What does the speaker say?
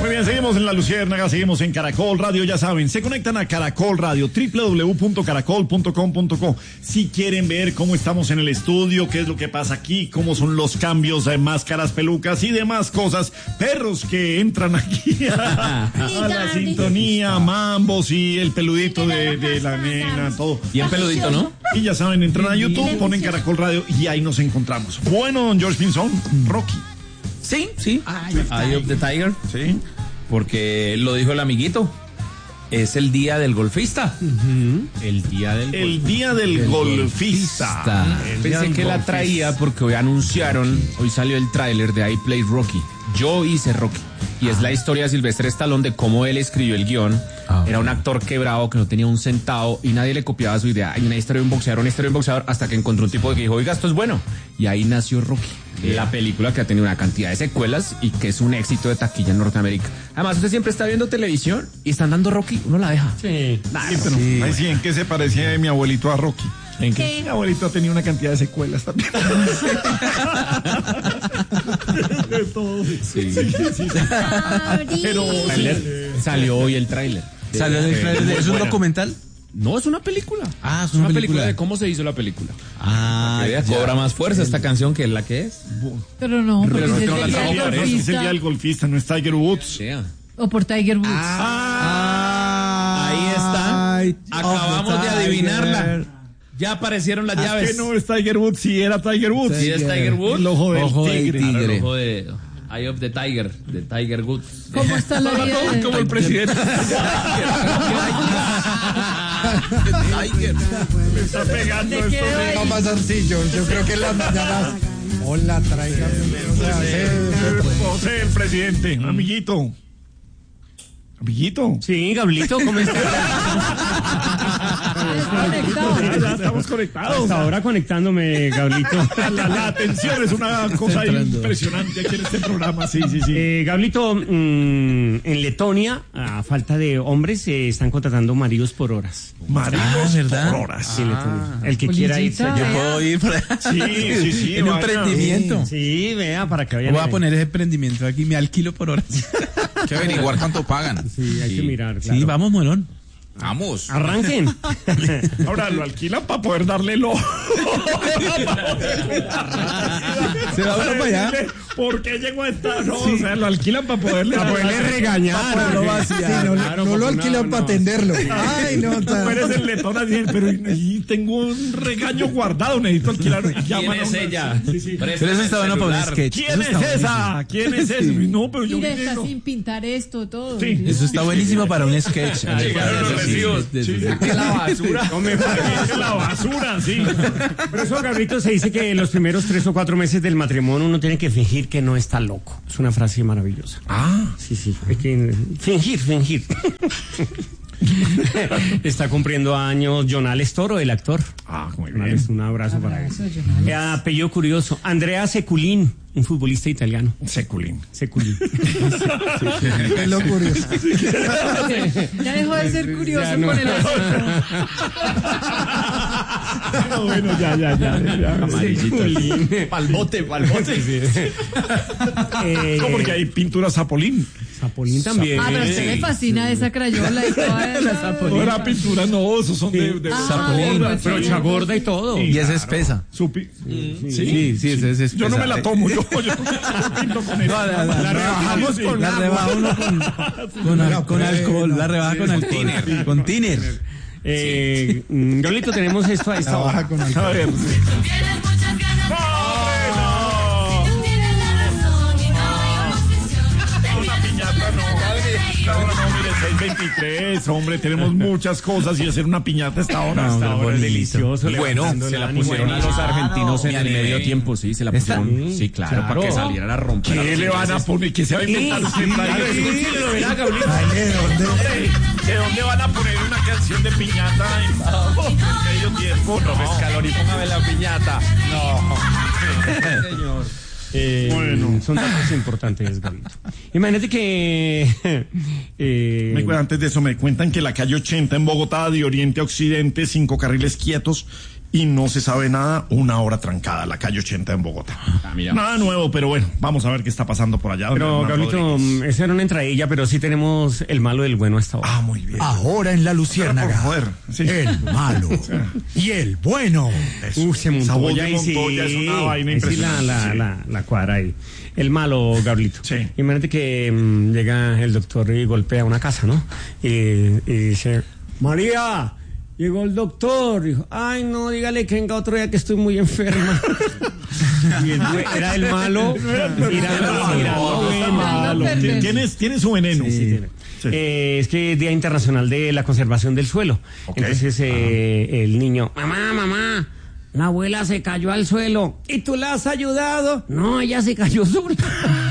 Muy bien, seguimos en La Luciérnaga, seguimos en Caracol Radio, ya saben, se conectan a Caracol Radio, www.caracol.com.co. Si quieren ver cómo estamos en el estudio, qué es lo que pasa aquí, cómo son los cambios de máscaras, pelucas y demás cosas, perros que entran aquí a la sintonía, mambos y el peludito de la nena, todo. Bien peludito, ¿no? Y ya saben, entran a YouTube, ponen Caracol Radio y ahí nos encontramos. Bueno, don George Pinzón, Rocky. Sí. Eye of the Tiger. Sí. Porque lo dijo el amiguito. Es el día del golfista. El día del golfista. Pensé que la traía porque hoy salió el tráiler de I Play Rocky. Yo hice Rocky. Y es la historia de Sylvester Stallone de cómo él escribió el guión. Era un actor quebrado que no tenía un centavo y nadie le copiaba su idea. Hay una historia de un boxeador, hasta que encontró un tipo que dijo, oiga, esto es bueno. Y ahí nació Rocky. La película que ha tenido una cantidad de secuelas y que es un éxito de taquilla en Norteamérica. Además, usted siempre está viendo televisión y están dando Rocky, uno la deja. Sí, pero sí, ¿en qué se parecía mi abuelito a Rocky? ¿En qué? Mi abuelito ha tenido una cantidad de secuelas también. De todo. Sí. Pero salió hoy el tráiler. ¿Es un documental? No, es una película. Es una película de cómo se hizo la película. Cobra más fuerza esta canción que la que es. Pero no, porque es el día del golfista, no es Tiger Woods. O por Tiger Woods. Ahí está. Acabamos de adivinarla. Ya aparecieron las llaves. ¿Qué no es Tiger Woods? Sí, era Tiger Woods. Sí, es Tiger Woods. El ojo del tigre. Claro, el ojo de Eye of the Tiger, de Tiger Woods. ¿Cómo está la vida? Como el presidente. Tiger. Me está pegando esto. No más sencillo. Yo creo que en las mañanas. Hola, traigan. José, el presidente. Amiguito. Sí, Gablito, ¿cómo estás? Ya estamos conectados. Hasta ahora conectándome, Gablito. La atención es una cosa impresionante aquí en este programa. Sí. Gablito, en Letonia, a falta de hombres, están contratando maridos por horas. Maridos ¿verdad? por horas. Sí, el que quiera ir. Yo puedo ir por allá. Sí. En un emprendimiento. Sí, vea, para que vayan. Voy a poner ese emprendimiento aquí, me alquilo por horas. Hay que averiguar cuánto pagan. Sí, hay que mirar. Claro. Sí, vamos, Molón. Vamos. Arranquen. Ahora lo alquilan para poder darle lo. Se va para allá. ¿Por qué llegó a esta? No, o sea, lo alquilan para poderle regañar. No lo alquilan para atenderlo. Ay, no. Tú eres el letón así, pero tengo un regaño guardado, necesito alquilar. ¿Quién es ella? Pero eso está bueno para un sketch. ¿Quién es esa? ¿Quién es esa? No, pero yo. Mira, está sin pintar esto, todo. Sí. Eso está buenísimo para un sketch. La basura. No me parece la basura, sí. Pero eso, Gabriel, se dice que en los primeros 3 o 4 meses del matrimonio uno tiene que fingir que no está loco. Es una frase maravillosa. Sí. Hay que fingir. Está cumpliendo años Jonales Toro, el actor. Muy bien. Un abrazo para él. Apellido curioso, Andrea Seculin, un futbolista italiano. Seculin. Es lo curioso. Ya dejó de ser curioso con el Bueno, ya. Amarillito. Palbote. No, porque hay pintura Zapolín. Zapolín también. pero a usted le fascina esa crayola y toda esa. No era pintura, no, esos son de Zapolín. Pero echa gorda y todo. Y es espesa. Sí, es espesa. yo no me la tomo, yo pinto con eso. La rebajamos con alcohol. La rebaja con alcohol. Con tiner. Gablito, tenemos esto a esta hora. A ver. No, mire, 6:23, hombre, tenemos muchas cosas y hacer una piñata hasta ahora. Es delicioso. Bueno, se la pusieron a los argentinos en el medio tiempo, sí, se la pusieron. Sí, claro, para que salieran a romper. ¿Qué le van a poner? ¿Qué se va a inventar usted? ¿De dónde van a poner una canción de piñata en medio tiempo? No, Scaloni, póngame la piñata. No. Señor. Bueno, son datos importantes, Gabito. Imagínate que antes de eso me cuentan que la calle 80 en Bogotá, de oriente a occidente, 5 carriles quietos y no se sabe nada, una hora trancada, la calle 80 en Bogotá. Nada nuevo, pero bueno, vamos a ver qué está pasando por allá. Pero, Gabrielito, esa era una entradilla, pero sí tenemos el malo del bueno hasta ahora. Muy bien. Ahora en La Luciérnaga, el malo y el bueno. Se montó Montoya y sí, es una vaina ahí sí impresionante. la cuadra ahí. El malo, Gabrielito. Sí. Imagínate que llega el doctor y golpea una casa, ¿no? Y dice, María, llegó el doctor. Dijo, ay, no, dígale que venga otro día que estoy muy enferma. Y era el malo. Tiene su veneno. Sí, tiene. Sí. Es que es Día Internacional de la Conservación del Suelo. Okay. Entonces el niño, mamá, la abuela se cayó al suelo. ¿Y tú la has ayudado? No, ella se cayó sola.